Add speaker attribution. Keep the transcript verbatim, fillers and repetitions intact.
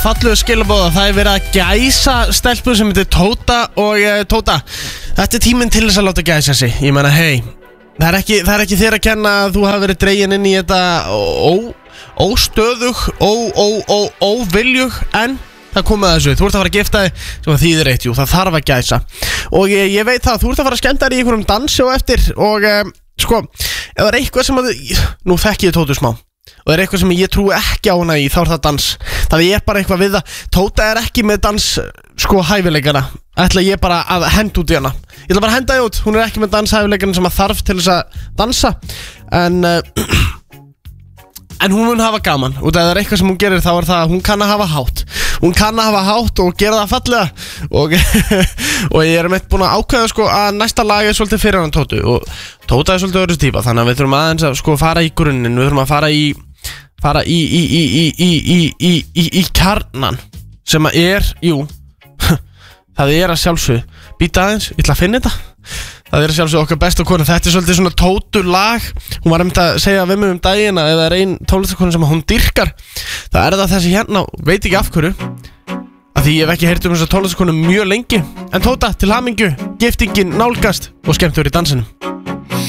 Speaker 1: fallegu skilabóða. Það er verið að gæsa stelpu sem heitir Tóta. Og uh, Tóta, þetta er tíminn til þess að láta gæsa sig. Ég meina, hei, það er ekki, það er ekki þér að kenna að þú hafi verið dregin inn í þetta ó, óstöðug, ó, ó, ó, óviljug. En það komið að þessu, þú ert að fara að gifta þig sem að þýðir eitt, jú, það þarf að gæsa. Og ég, ég veit það, þú ert að fara að skemmta þér í einhverjum dansi og eftir. Og um, sko, ef það er eitthvað sem að nú þekki ég Tótu smá, og það er eitthvað sem ég trúi ekki á hana í, þá er það dans. Það er bara eitthvað við það. Tóta er ekki með dans, sko, hæfileikana. Ætla ég bara að henda út í hana. Ég ætla bara að henda þig út, hún er ekki með danshæfileikana sem að þarf til þess að dansa. En uh, En hún mun hafa gaman. Og ef það er eitthvað sem hún gerir, þá er það að hún kann að hafa hátt. Hún kann að hafa hátt og gera það fallega. Og, og ég er meitt búin að ákveða sko, að næsta lag er svolítið fyrir hann Tótu. Og Tóta er svolítið öðru típa. Þannig að við þurfum aðeins að sko, fara í grunninn. Við þurfum að fara í Fara í Í, í, í, í, í, í, í, í kjarnan. Sem að er, jú það er að sjálfsög Býta aðeins, ég ætla að finna þetta. Það er að sjálfsög okkar besta kona. Þetta er svolítið svona Tótu lag. Hún var einmitt að segja við mig um daginn að ef það er ein tónlistakona sem hún dyrkar, það er það þessi hérna, veit ekki af hverju, að því ég hef ekki heyrt um þessa tónlistakonu mjög lengi. En Tóta, til hamingju, giftingin nálgast og skemmtur í dansinum.